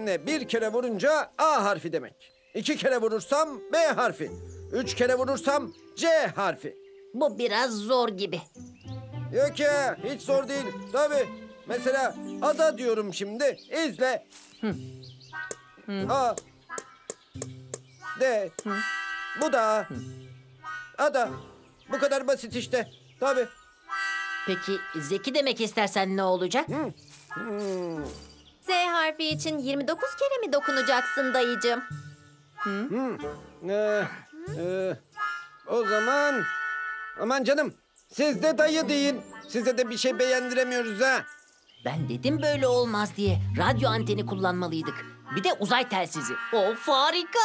Anne bir kere vurunca A harfi demek. 2 kere vurursam B harfi. 3 kere vurursam C harfi. Bu biraz zor gibi. Yok ya, hiç zor değil. Tabii. Mesela ada diyorum şimdi. İzle. A. D. Bu da. Ada. Bu kadar basit işte. Tabii. Peki Zeki demek istersen ne olacak? Z harfi için 29 kere mi dokunacaksın dayıcığım? Ee, o zaman... Aman canım. Siz de dayı deyin. Size de bir şey beğendiremiyoruz ha. Ben dedim böyle olmaz diye. Radyo anteni kullanmalıydık. Bir de uzay telsizi. Of harika.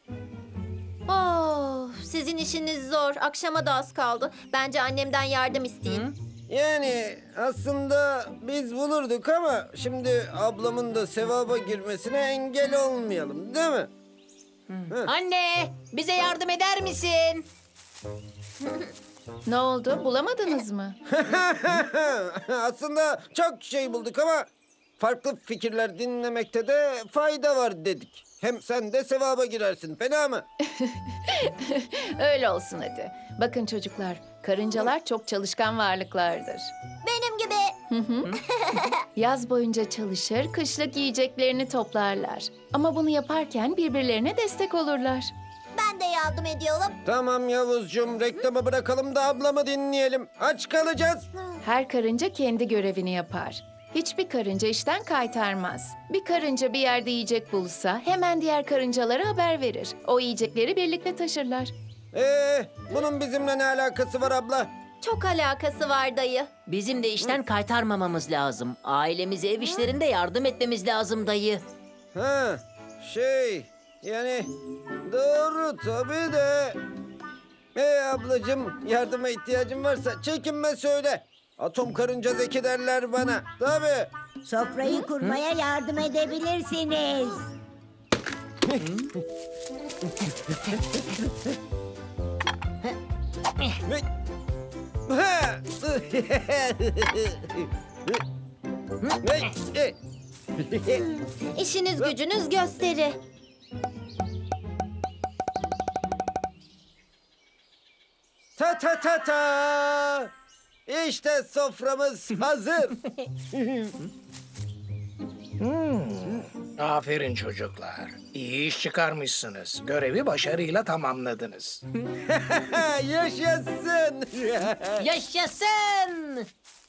Oh, sizin işiniz zor. Akşama da az kaldı. Bence annemden yardım isteyin. Yani aslında biz bulurduk ama şimdi ablamın da sevaba girmesine engel olmayalım, değil mi? Anne bize yardım eder misin? Ne oldu? Bulamadınız mı? Aslında çok şey bulduk ama farklı fikirler dinlemekte de fayda var dedik. Hem sen de sevaba girersin, fena mı? Öyle olsun hadi. Bakın çocuklar, karıncalar çok çalışkan varlıklardır. Benim gibi. Yaz boyunca çalışır, kışlık yiyeceklerini toplarlar. Ama bunu yaparken birbirlerine destek olurlar. Ben de yardım ediyorum. Tamam Yavuzcuğum, reklamı bırakalım da ablamı dinleyelim. Aç kalacağız. Her karınca kendi görevini yapar. Hiçbir karınca işten kaytarmaz. Bir karınca bir yerde yiyecek bulsa hemen diğer karıncalara haber verir. O yiyecekleri birlikte taşırlar. Bunun bizimle ne alakası var abla? Çok alakası var dayı. Bizim de işten kaytarmamamız lazım. Ailemize ev işlerinde yardım etmemiz lazım dayı. Ha, yani doğru tabii de. Ablacığım, yardıma ihtiyacın varsa çekinme söyle. Atom karınca Zeki derler bana. Tabii. Sofrayı kurmaya yardım edebilirsiniz. İşiniz gücünüz gösteri. Ta ta ta ta. İşte soframız hazır. Aferin çocuklar. İyi iş çıkarmışsınız. Görevi başarıyla tamamladınız. Yaşasın. Yaşasın!